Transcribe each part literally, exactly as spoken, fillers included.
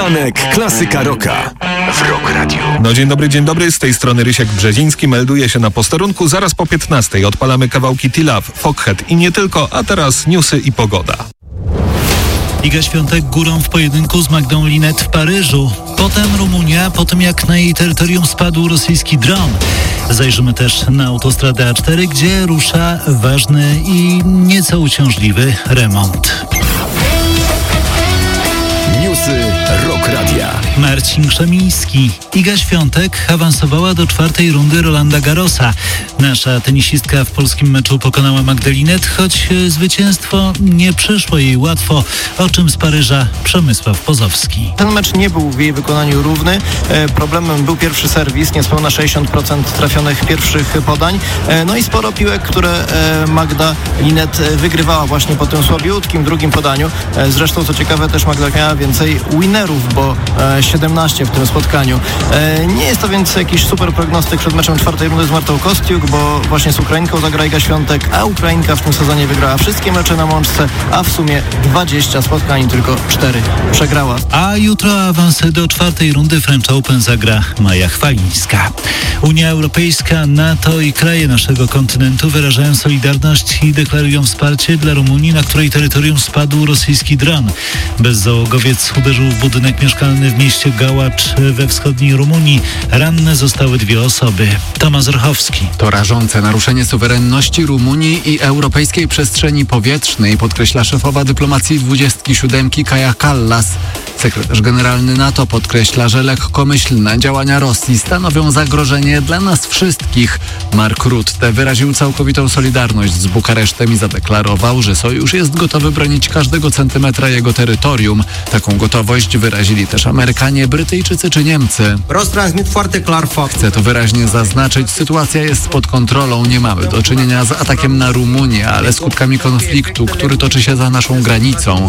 Anek Klasyka Rocka w Rock Radio. No dzień dobry, dzień dobry, z tej strony Rysiek Brzeziński, melduje się na posterunku. Zaraz po piętnastej odpalamy kawałki T-Love, Foghat i nie tylko, a teraz newsy i pogoda. Iga Świątek górą w pojedynku z Magdą Linette w Paryżu. Potem Rumunia, po tym jak na jej terytorium spadł rosyjski dron. Zajrzymy też na autostradę A cztery, gdzie rusza ważny i nieco uciążliwy remont. Newsy Rock Radia. Marcin Krzemiński. Iga Świątek awansowała do czwartej rundy Rolanda Garrosa. Nasza tenisistka w polskim meczu pokonała Magdę Linette, choć zwycięstwo nie przyszło jej łatwo, o czym z Paryża Przemysław Pozowski. Ten mecz nie był w jej wykonaniu równy. E, problemem był pierwszy serwis, niespełna sześćdziesiąt procent trafionych pierwszych podań. E, no i sporo piłek, które e, Magda Linette wygrywała właśnie po tym słabiutkim drugim podaniu. E, zresztą co ciekawe też Magda miała więcej winnerów, bo e, siedemnaście w tym spotkaniu. E, nie jest to więc jakiś super prognostyk przed meczem czwartej rundy z Martą Kostiuk, bo właśnie z Ukrainką zagra Iga Świątek, a Ukrainka w tym sezonie wygrała wszystkie mecze na łączce, a w sumie dwadzieścia spotkań, tylko cztery przegrała. A jutro awansy do czwartej rundy French Open zagra Maja Chwalińska. Unia Europejska, NATO i kraje naszego kontynentu wyrażają solidarność i deklarują wsparcie dla Rumunii, na której terytorium spadł rosyjski dron. Bezzałogowiec uderzył w budynek mieszkalny w mieście Gałacz we wschodniej Rumunii. Ranne zostały dwie osoby. Tomasz Orchowski. To rażące naruszenie suwerenności Rumunii i europejskiej przestrzeni powietrznej, podkreśla szefowa dyplomacji dwudziestki siódemki Kaja Kallas. Sekretarz generalny NATO podkreśla, że lekkomyślne działania Rosji stanowią zagrożenie dla nas wszystkich. Mark Rutte wyraził całkowitą solidarność z Bukaresztem i zadeklarował, że sojusz jest gotowy bronić każdego centymetra jego terytorium. Taką gotowość wyrazili też Amerykanie, Brytyjczycy czy Niemcy. Chcę to wyraźnie zaznaczyć, sytuacja jest pod kontrolą, nie mamy do czynienia z atakiem na Rumunię, ale skutkami konfliktu, który toczy się za naszą granicą.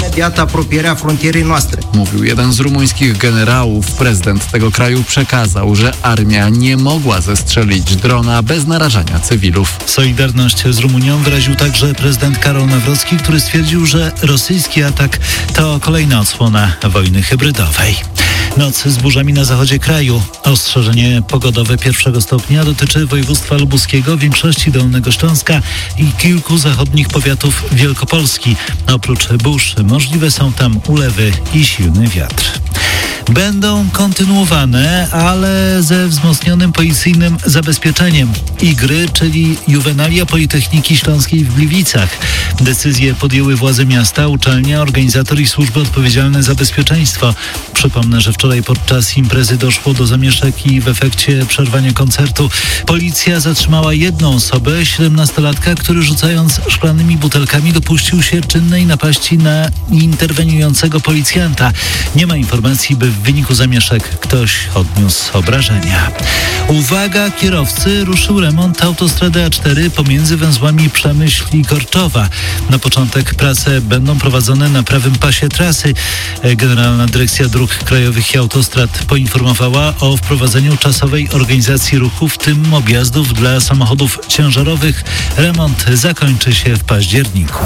Mówił jeden z rumuńskich generałów. Prezydent tego kraju przekazał, że armia nie mogła zestrzelić drona bez narażania cywilów. Solidarność z Rumunią wyraził także prezydent Karol Nawrocki, który stwierdził, że rosyjski atak to kolejna odsłona wojny hybrydowej. Noc z burzami na zachodzie kraju. Ostrzeżenie pogodowe pierwszego stopnia dotyczy województwa lubuskiego, większości Dolnego Śląska i kilku zachodnich powiatów Wielkopolski. Oprócz burz możliwe są tam ulewy i silny wiatr. Będą kontynuowane, ale ze wzmocnionym policyjnym zabezpieczeniem igry, czyli Juwenalia Politechniki Śląskiej w Gliwicach. Decyzje podjęły władze miasta, uczelnia, organizator i służby odpowiedzialne za bezpieczeństwo. Przypomnę, że wczoraj podczas imprezy doszło do zamieszek i w efekcie przerwania koncertu policja zatrzymała jedną osobę, siedemnastolatka, który rzucając szklanymi butelkami dopuścił się czynnej napaści na interweniującego policjanta. Nie ma informacji, by w wyniku zamieszek ktoś odniósł obrażenia. Uwaga, kierowcy, ruszył remont autostrady A cztery pomiędzy węzłami Przemyśl i Korczowa. Na początek prace będą prowadzone na prawym pasie trasy. Generalna Dyrekcja Dróg Krajowych i Autostrad poinformowała o wprowadzeniu czasowej organizacji ruchu, w tym objazdów dla samochodów ciężarowych. Remont zakończy się w październiku.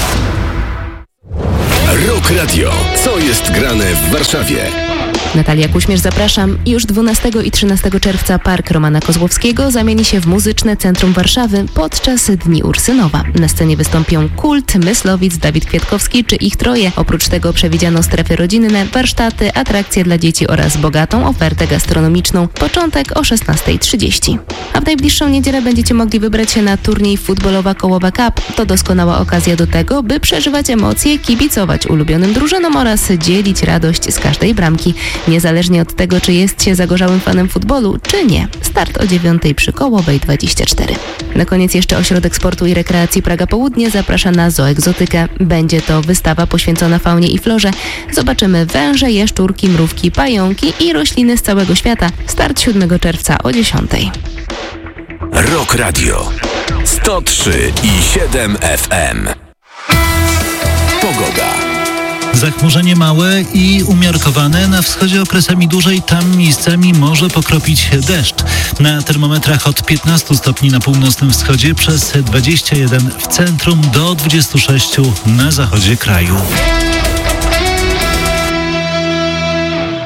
Rock Radio. Co jest grane w Warszawie? Natalia Kuśmierz, zapraszam. Już dwunastego i trzynastego czerwca Park Romana Kozłowskiego zamieni się w Muzyczne Centrum Warszawy podczas Dni Ursynowa. Na scenie wystąpią Kult, Myslowic, Dawid Kwiatkowski czy ich troje. Oprócz tego przewidziano strefy rodzinne, warsztaty, atrakcje dla dzieci oraz bogatą ofertę gastronomiczną. Początek o szesnasta trzydzieści. A w najbliższą niedzielę będziecie mogli wybrać się na turniej Futbolowa Kołowa Cup. To doskonała okazja do tego, by przeżywać emocje, kibicować ulubionym drużynom oraz dzielić radość z każdej bramki. Niezależnie od tego, czy jest się zagorzałym fanem futbolu, czy nie. Start o dziewiątej przy Kołowej dwadzieścia cztery. Na koniec jeszcze Ośrodek Sportu i Rekreacji Praga Południe zaprasza na Zoegzotykę. Będzie to wystawa poświęcona faunie i florze. Zobaczymy węże, jaszczurki, mrówki, pająki i rośliny z całego świata. Start siódmego czerwca o dziesiątej. Rock Radio sto trzy i siedem F M. Pogoda. Zachmurzenie małe i umiarkowane, na wschodzie okresami dłużej, tam miejscami może pokropić deszcz. Na termometrach od piętnastu stopni na północnym wschodzie, przez dwadzieścia jeden w centrum do dwudziestu sześciu na zachodzie kraju.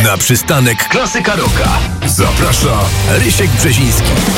Na przystanek Klasyka Rocka zaprasza Rysiek Brzeziński.